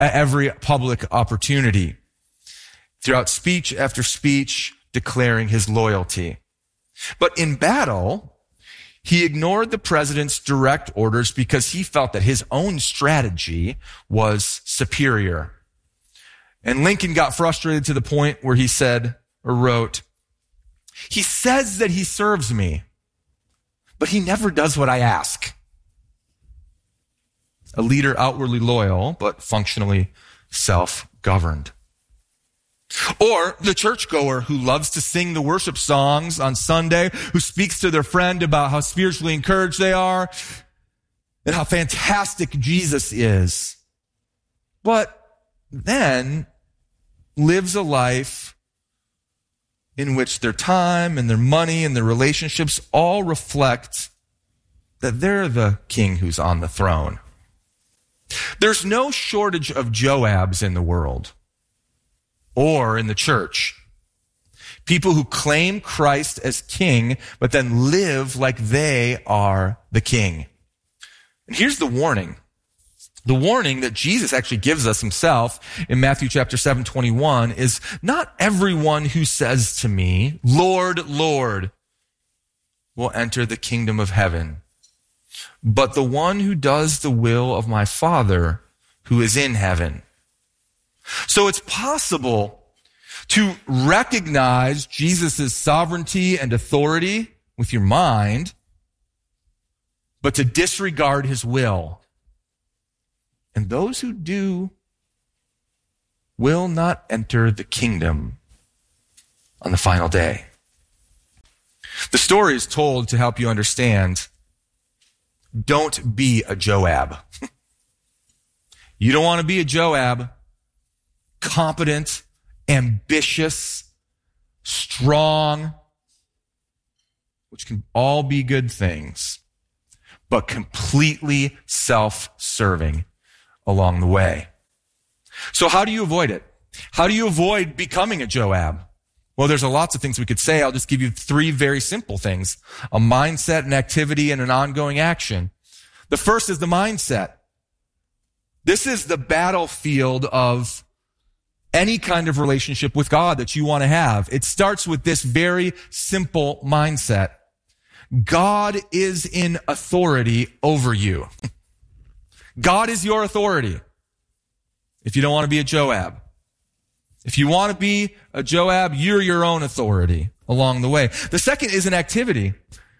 at every public opportunity, throughout speech after speech, declaring his loyalty. But in battle, he ignored the president's direct orders because he felt that his own strategy was superior. And Lincoln got frustrated to the point where he said or wrote, "He says that he serves me, but he never does what I ask." A leader outwardly loyal, but functionally self-governed. Or the churchgoer who loves to sing the worship songs on Sunday, who speaks to their friend about how spiritually encouraged they are and how fantastic Jesus is, but then lives a life in which their time and their money and their relationships all reflect that they're the king who's on the throne. There's no shortage of Joabs in the world or in the church. People who claim Christ as king, but then live like they are the king. And here's the warning. The warning that Jesus actually gives us himself in Matthew chapter 7:21 is, "Not everyone who says to me, 'Lord, Lord,' will enter the kingdom of heaven, but the one who does the will of my Father who is in heaven." So it's possible to recognize Jesus' sovereignty and authority with your mind, but to disregard his will. And those who do will not enter the kingdom on the final day. The story is told to help you understand, don't be a Joab. You don't want to be a Joab. Competent, ambitious, strong, which can all be good things, but completely self-serving along the way. So how do you avoid it? How do you avoid becoming a Joab? Well, there's lots of things we could say. I'll just give you 3 very simple things: a mindset, an activity, and an ongoing action. The first is the mindset. This is the battlefield of any kind of relationship with God that you want to have. It starts with this very simple mindset. God is in authority over you. God is your authority. If you don't want to be a Joab. If you want to be a Joab, you're your own authority along the way. The second is an activity.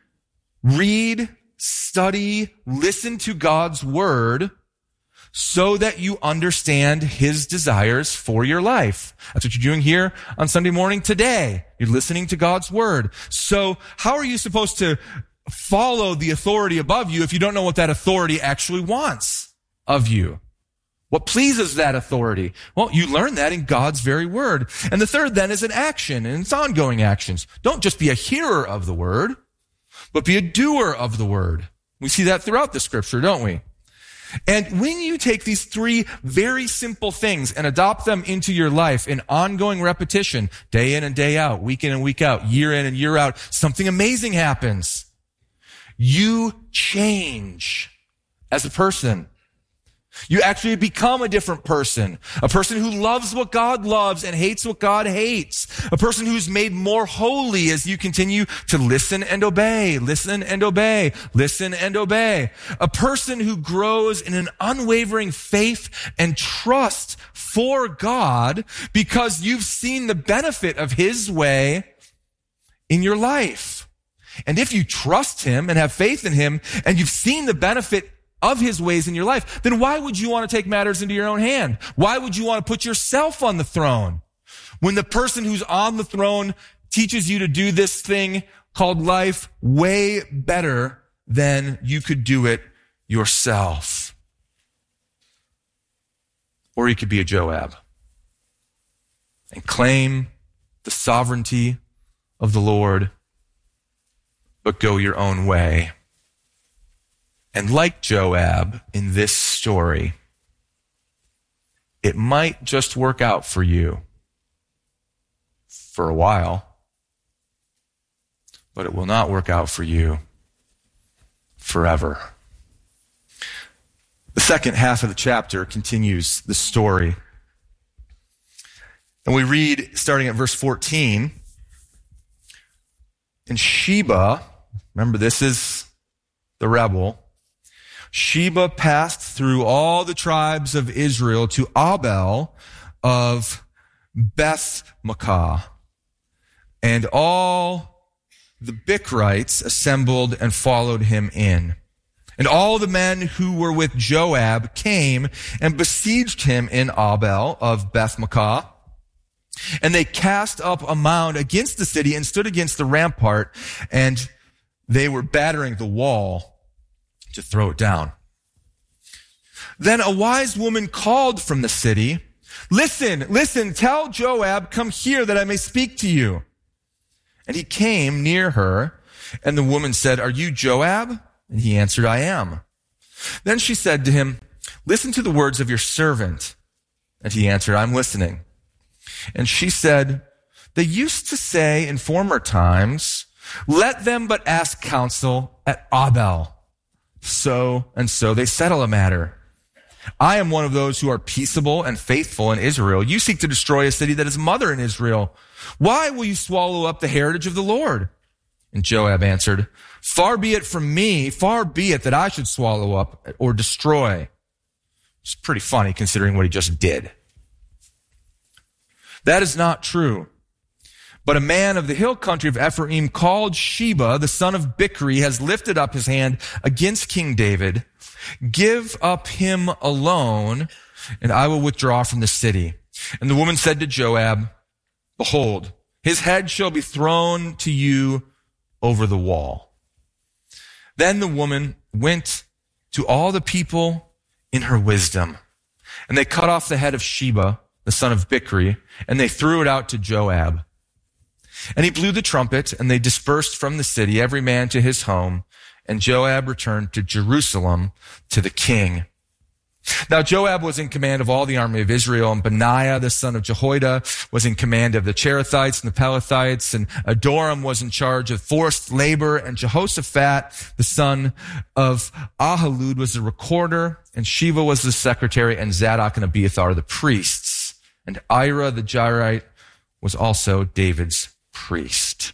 Read, study, listen to God's word so that you understand his desires for your life. That's what you're doing here on Sunday morning today. You're listening to God's word. So how are you supposed to follow the authority above you if you don't know what that authority actually wants of you? What pleases that authority? Well, you learn that in God's very word. And the third then is an action, and it's ongoing actions. Don't just be a hearer of the word, but be a doer of the word. We see that throughout the scripture, don't we? And when you take these 3 very simple things and adopt them into your life in ongoing repetition, day in and day out, week in and week out, year in and year out, something amazing happens. You change as a person. You actually become a different person. A person who loves what God loves and hates what God hates. A person who's made more holy as you continue to listen and obey, listen and obey, listen and obey. A person who grows in an unwavering faith and trust for God because you've seen the benefit of his way in your life. And if you trust him and have faith in him and you've seen the benefit of his ways in your life, then why would you want to take matters into your own hand? Why would you want to put yourself on the throne? When the person who's on the throne teaches you to do this thing called life way better than you could do it yourself. Or you could be a Joab and claim the sovereignty of the Lord, but go your own way. And like Joab in this story, it might just work out for you for a while, but it will not work out for you forever. The second half of the chapter continues the story. And we read, starting at verse 14, and Sheba, remember this is the rebel, Sheba passed through all the tribes of Israel to Abel of Beth-makkah, and all the Bichrites assembled and followed him in. And all the men who were with Joab came and besieged him in Abel of Beth-makkah. And they cast up a mound against the city and stood against the rampart, and they were battering the wall to throw it down. Then a wise woman called from the city, Listen, tell Joab, come here that I may speak to you. And he came near her, and the woman said, Are you Joab? And he answered, I am. Then she said to him, Listen to the words of your servant. And he answered, I'm listening. And she said, They used to say in former times, Let them but ask counsel at Abel. So they settle a matter. I am one of those who are peaceable and faithful in Israel. You seek to destroy a city that is mother in Israel. Why will you swallow up the heritage of the Lord? And Joab answered, Far be it from me, far be it that I should swallow up or destroy. It's pretty funny considering what he just did. That is not true. But a man of the hill country of Ephraim called Sheba, the son of Bichri, has lifted up his hand against King David. Give up him alone, and I will withdraw from the city. And the woman said to Joab, Behold, his head shall be thrown to you over the wall. Then the woman went to all the people in her wisdom, and they cut off the head of Sheba, the son of Bichri, and they threw it out to Joab. And he blew the trumpet, and they dispersed from the city, every man to his home, and Joab returned to Jerusalem to the king. Now Joab was in command of all the army of Israel, and Benaiah, the son of Jehoiada, was in command of the Cherethites and the Pelethites, and Adoram was in charge of forced labor, and Jehoshaphat, the son of Ahilud, was the recorder, and Sheva was the secretary, and Zadok and Abiathar the priests, and Ira the Jairite was also David's priest.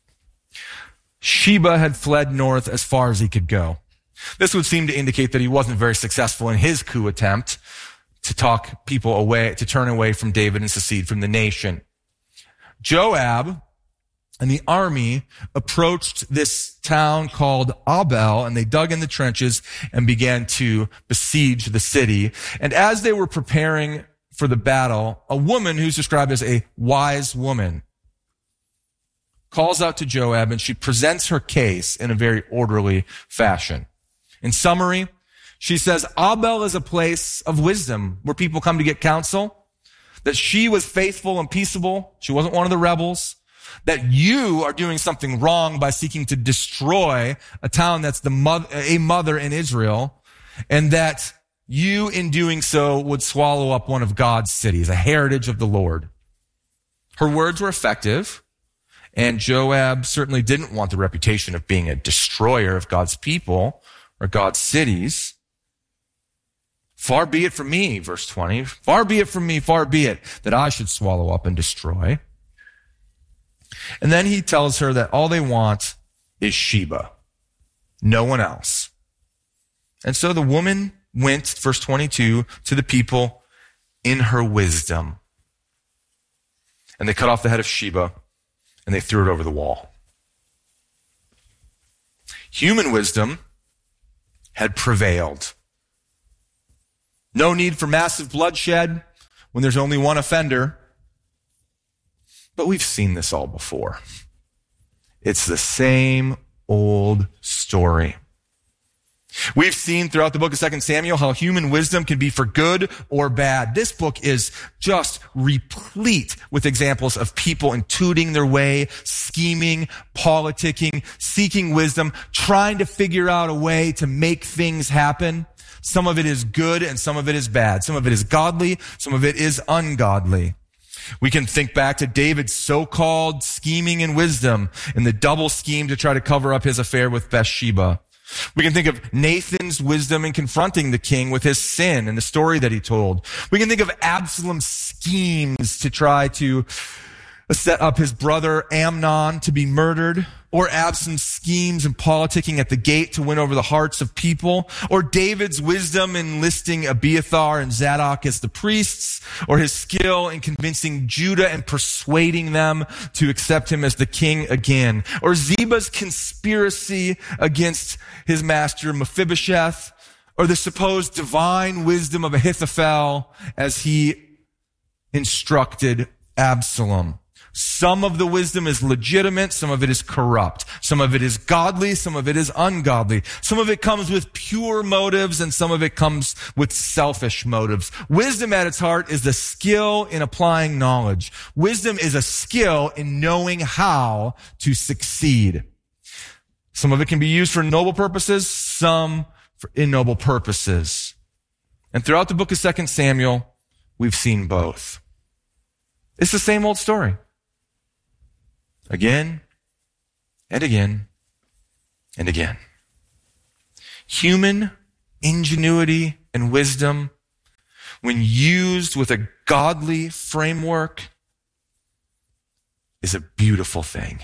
Sheba had fled north as far as he could go. This would seem to indicate that he wasn't very successful in his coup attempt to talk people away, to turn away from David and secede from the nation. Joab and the army approached this town called Abel, and they dug in the trenches and began to besiege the city. And as they were preparing for the battle, a woman who's described as a wise woman calls out to Joab, and she presents her case in a very orderly fashion. In summary, she says, Abel is a place of wisdom where people come to get counsel, that she was faithful and peaceable, she wasn't one of the rebels, that you are doing something wrong by seeking to destroy a town that's a mother in Israel, and that you, in doing so, would swallow up one of God's cities, a heritage of the Lord. Her words were effective, and Joab certainly didn't want the reputation of being a destroyer of God's people or God's cities. Far be it from me, verse 20, far be it from me, far be it that I should swallow up and destroy. And then he tells her that all they want is Sheba, no one else. And so the woman went, verse 22, to the people in her wisdom. And they cut off the head of Sheba, and they threw it over the wall. Human wisdom had prevailed. No need for massive bloodshed when there's only one offender. But we've seen this all before. It's the same old story. We've seen throughout the book of 2 Samuel how human wisdom can be for good or bad. This book is just replete with examples of people intuiting their way, scheming, politicking, seeking wisdom, trying to figure out a way to make things happen. Some of it is good and some of it is bad. Some of it is godly, some of it is ungodly. We can think back to David's so-called scheming and wisdom and the double scheme to try to cover up his affair with Bathsheba. We can think of Nathan's wisdom in confronting the king with his sin and the story that he told. We can think of Absalom's schemes to try to set up his brother Amnon to be murdered, or Absalom's schemes and politicking at the gate to win over the hearts of people, or David's wisdom in enlisting Abiathar and Zadok as the priests, or his skill in convincing Judah and persuading them to accept him as the king again, or Ziba's conspiracy against his master Mephibosheth, or the supposed divine wisdom of Ahithophel as he instructed Absalom. Some of the wisdom is legitimate, some of it is corrupt. Some of it is godly, some of it is ungodly. Some of it comes with pure motives, and some of it comes with selfish motives. Wisdom at its heart is the skill in applying knowledge. Wisdom is a skill in knowing how to succeed. Some of it can be used for noble purposes, some for ignoble purposes. And throughout the book of 2 Samuel, we've seen both. It's the same old story. Again and again and again. Human ingenuity and wisdom, when used with a godly framework, is a beautiful thing.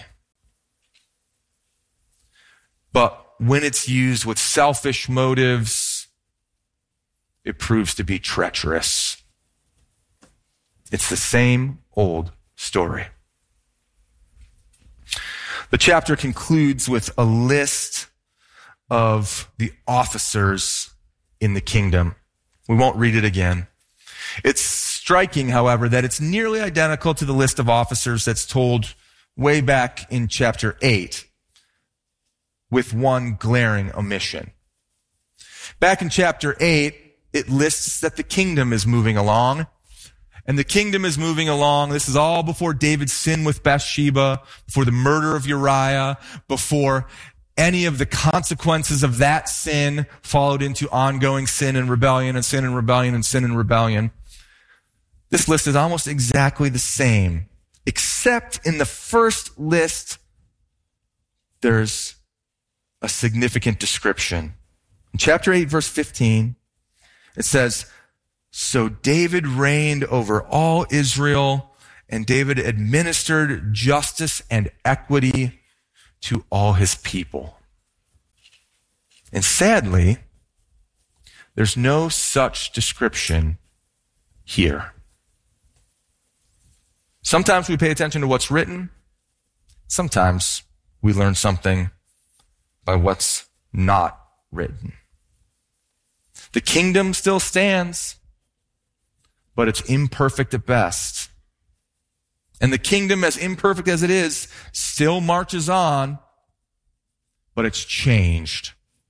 But when it's used with selfish motives, it proves to be treacherous. It's the same old story. The chapter concludes with a list of the officers in the kingdom. We won't read it again. It's striking, however, that it's nearly identical to the list of officers that's told way back in chapter 8, with one glaring omission. Back in chapter 8, it lists that the kingdom is moving along. And the kingdom is moving along. This is all before David's sin with Bathsheba, before the murder of Uriah, before any of the consequences of that sin followed into ongoing sin and rebellion and sin and rebellion and sin and rebellion. This list is almost exactly the same, except in the first list, there's a significant description. In chapter 8, verse 15, it says, "So David reigned over all Israel, and David administered justice and equity to all his people." And sadly, there's no such description here. Sometimes we pay attention to what's written. Sometimes we learn something by what's not written. The kingdom still stands, but it's imperfect at best. And the kingdom, as imperfect as it is, still marches on, but it's changed.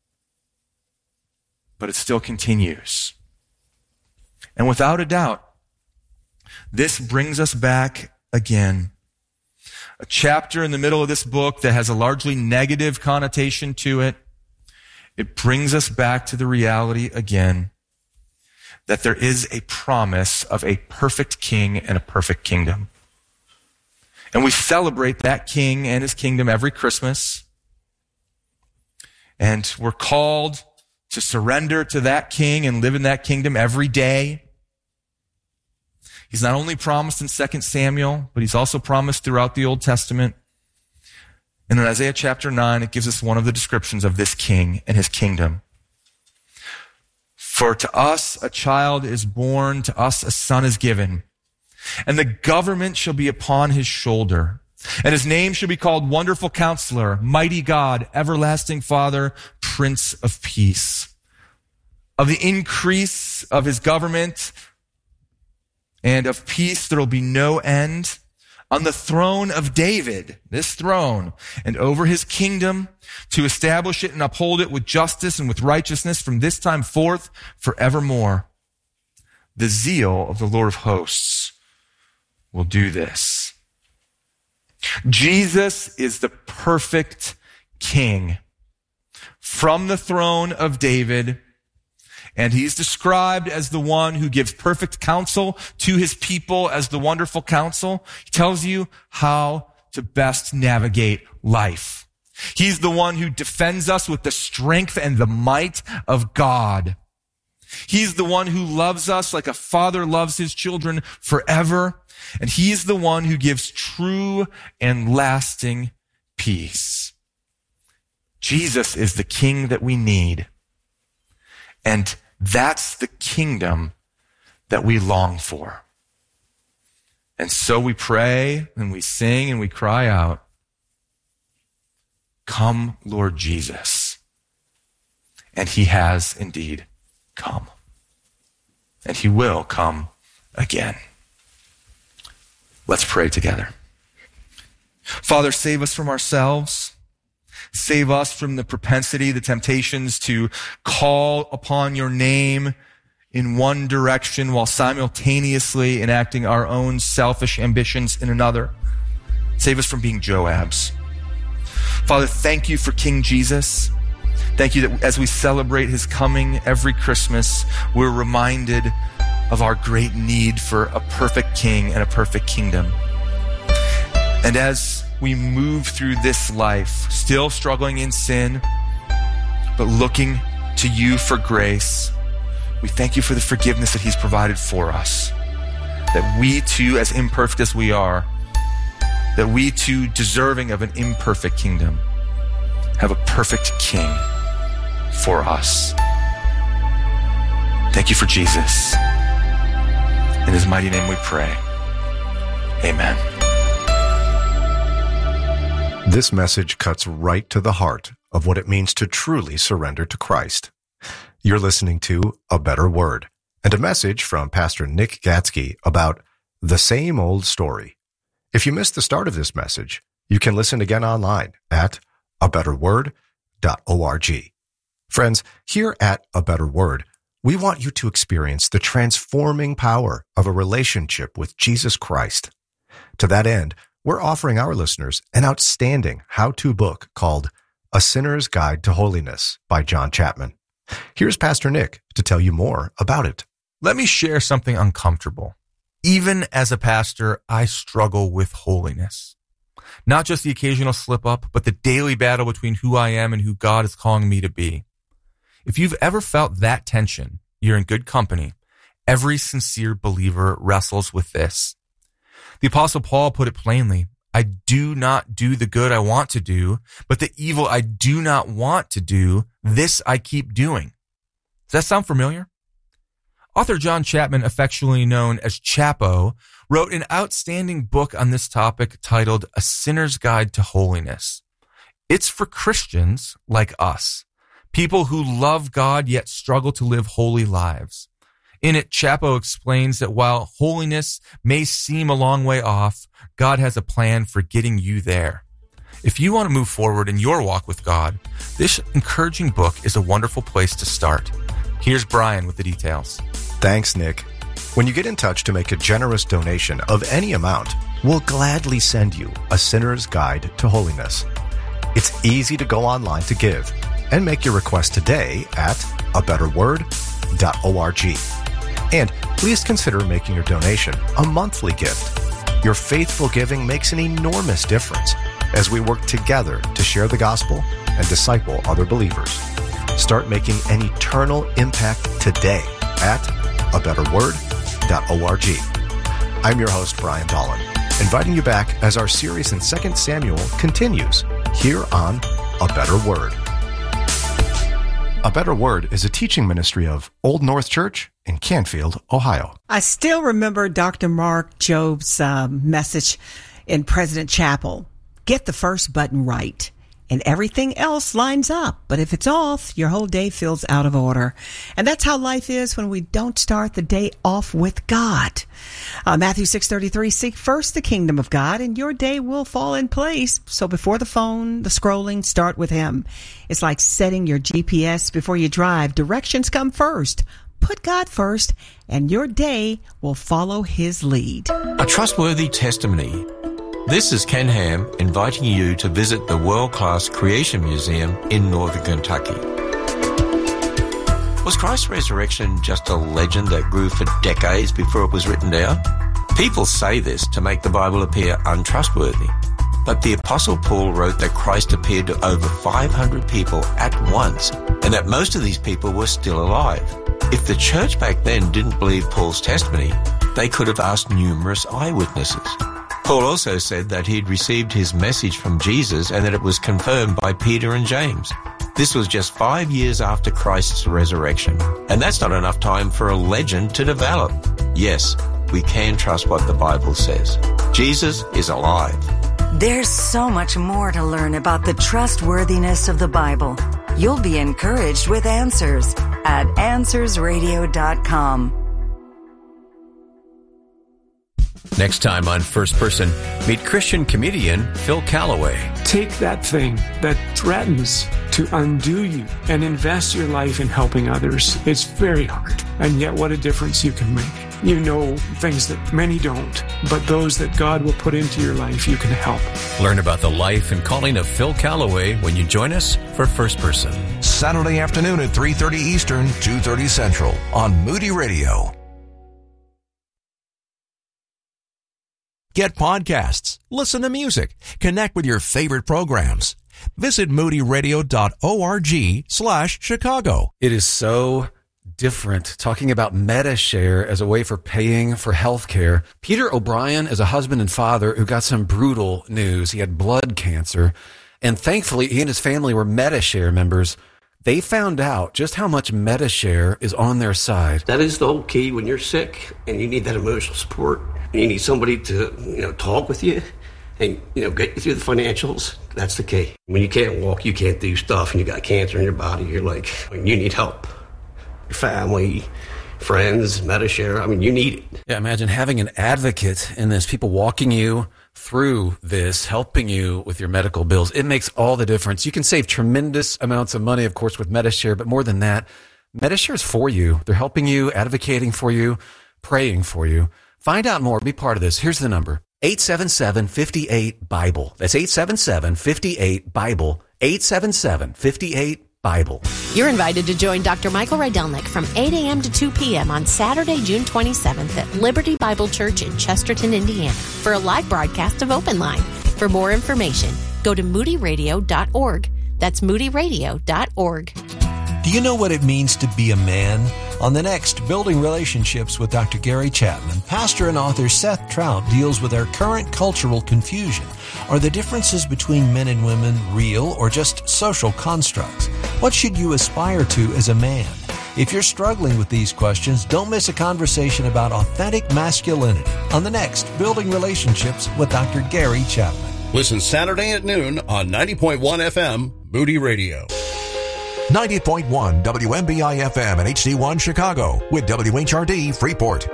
But it still continues. And without a doubt, this brings us back again. A chapter in the middle of this book that has a largely negative connotation to it. It brings us back to the reality again that there is a promise of a perfect king and a perfect kingdom. And we celebrate that king and his kingdom every Christmas. And we're called to surrender to that king and live in that kingdom every day. He's not only promised in 2 Samuel, but he's also promised throughout the Old Testament. And in Isaiah chapter 9, it gives us one of the descriptions of this king and his kingdom. "For to us a child is born, to us a son is given, and the government shall be upon his shoulder. And his name shall be called Wonderful Counselor, Mighty God, Everlasting Father, Prince of Peace. Of the increase of his government and of peace there will be no end. On the throne of David," this throne, "and over his kingdom, to establish it and uphold it with justice and with righteousness from this time forth forevermore. The zeal of the Lord of hosts will do this." Jesus is the perfect king from the throne of David, and he's described as the one who gives perfect counsel to his people as the wonderful counsel. He tells you how to best navigate life. He's the one who defends us with the strength and the might of God. He's the one who loves us like a father loves his children forever. And he's the one who gives true and lasting peace. Jesus is the king that we need. And that's the kingdom that we long for. And so we pray and we sing and we cry out, "Come, Lord Jesus." And he has indeed come. And he will come again. Let's pray together. Father, save us from ourselves. Save us from the propensity, the temptations to call upon your name in one direction while simultaneously enacting our own selfish ambitions in another. Save us from being Joabs. Father, thank you for King Jesus. Thank you that as we celebrate his coming every Christmas, we're reminded of our great need for a perfect king and a perfect kingdom. And as we move through this life, still struggling in sin, but looking to you for grace, we thank you for the forgiveness that he's provided for us. That we too, as imperfect as we are, that we too, deserving of an imperfect kingdom, have a perfect king for us. Thank you for Jesus. In his mighty name we pray. Amen. This message cuts right to the heart of what it means to truly surrender to Christ. You're listening to A Better Word, and a message from Pastor Nick Gatsky about the same old story. If you missed the start of this message, you can listen again online at abetterword.org. Friends, here at A Better Word, we want you to experience the transforming power of a relationship with Jesus Christ. To that end, we're offering our listeners an outstanding how-to book called A Sinner's Guide to Holiness by John Chapman. Here's Pastor Nick to tell you more about it. Let me share something uncomfortable. Even as a pastor, I struggle with holiness. Not just the occasional slip up, but the daily battle between who I am and who God is calling me to be. If you've ever felt that tension, you're in good company. Every sincere believer wrestles with this. The Apostle Paul put it plainly, "I do not do the good I want to do, but the evil I do not want to do, this I keep doing." Does that sound familiar? Author John Chapman, affectionately known as Chapo, wrote an outstanding book on this topic titled A Sinner's Guide to Holiness. It's for Christians like us, people who love God yet struggle to live holy lives. In it, Chapo explains that while holiness may seem a long way off, God has a plan for getting you there. If you want to move forward in your walk with God, this encouraging book is a wonderful place to start. Here's Brian with the details. Thanks, Nick. When you get in touch to make a generous donation of any amount, we'll gladly send you A Sinner's Guide to Holiness. It's easy to go online to give and make your request today at abetterword.org. And please consider making your donation a monthly gift. Your faithful giving makes an enormous difference as we work together to share the gospel and disciple other believers. Start making an eternal impact today at abetterword.org. I'm your host, Brian Dolan, inviting you back as our series in 2 Samuel continues here on A Better Word. A Better Word is a teaching ministry of Old North Church in Canfield, Ohio. I still remember Dr. Mark Job's message in President Chapel. Get the first button right, and everything else lines up. But if it's off, your whole day feels out of order. And that's how life is when we don't start the day off with God. Matthew 6:33, seek first the kingdom of God, and your day will fall in place. So before the phone, the scrolling, start with Him. It's like setting your GPS before you drive. Directions come first. Put God first, and your day will follow His lead. A trustworthy testimony. This is Ken Ham inviting you to visit the world-class Creation Museum in northern Kentucky. Was Christ's resurrection just a legend that grew for decades before it was written down? People say this to make the Bible appear untrustworthy. But the Apostle Paul wrote that Christ appeared to over 500 people at once, and that most of these people were still alive. If the church back then didn't believe Paul's testimony, they could have asked numerous eyewitnesses. Paul also said that he'd received his message from Jesus and that it was confirmed by Peter and James. This was just 5 years after Christ's resurrection, and that's not enough time for a legend to develop. Yes, we can trust what the Bible says. Jesus is alive. There's so much more to learn about the trustworthiness of the Bible. You'll be encouraged with answers at AnswersRadio.com. Next time on First Person, meet Christian comedian Phil Callaway. Take that thing that threatens to undo you and invest your life in helping others. It's very hard, and yet what a difference you can make. You know things that many don't, but those that God will put into your life, you can help. Learn about the life and calling of Phil Callaway when you join us for First Person. Saturday afternoon at 3:30 Eastern, 2:30 Central on Moody Radio. Get podcasts, listen to music, connect with your favorite programs. Visit moodyradio.org/Chicago. It is so different talking about MediShare as a way for paying for healthcare. Peter O'Brien is a husband and father who got some brutal news. He had blood cancer, and thankfully he and his family were MediShare members. They found out just how much MediShare is on their side. That is the whole key when you're sick and you need that emotional support. You need somebody to, talk with you and, get you through the financials. That's the key. When you can't walk, you can't do stuff, and you got cancer in your body, you're like, you need help. Your family, friends, MediShare, you need it. Yeah, imagine having an advocate in this, people walking you through this, helping you with your medical bills. It makes all the difference. You can save tremendous amounts of money, of course, with MediShare, but more than that, MediShare is for you. They're helping you, advocating for you, praying for you. Find out more. Be part of this. Here's the number. 877-58-BIBLE. That's 877-58-BIBLE. 877-58-BIBLE. You're invited to join Dr. Michael Rydelnik from 8 a.m. to 2 p.m. on Saturday, June 27th at Liberty Bible Church in Chesterton, Indiana for a live broadcast of Open Line. For more information, go to moodyradio.org. That's moodyradio.org. Do you know what it means to be a man? On the next Building Relationships with Dr. Gary Chapman, pastor and author Seth Trout deals with our current cultural confusion. Are the differences between men and women real or just social constructs? What should you aspire to as a man? If you're struggling with these questions, don't miss a conversation about authentic masculinity on the next Building Relationships with Dr. Gary Chapman. Listen Saturday at noon on 90.1 FM, Moody Radio. 90.1 WMBI FM and HD1 Chicago with WHRD Freeport.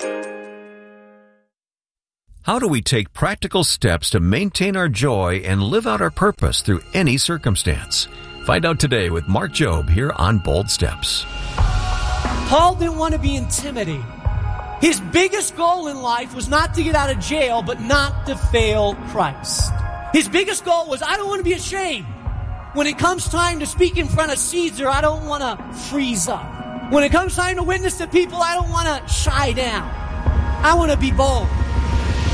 How do we take practical steps to maintain our joy and live out our purpose through any circumstance? Find out today with Mark Jobe here on Bold Steps. Paul didn't want to be intimidated. His biggest goal in life was not to get out of jail, but not to fail Christ. His biggest goal was, I don't want to be ashamed. When it comes time to speak in front of Caesar, I don't want to freeze up. When it comes time to witness to people, I don't want to shy down. I want to be bold.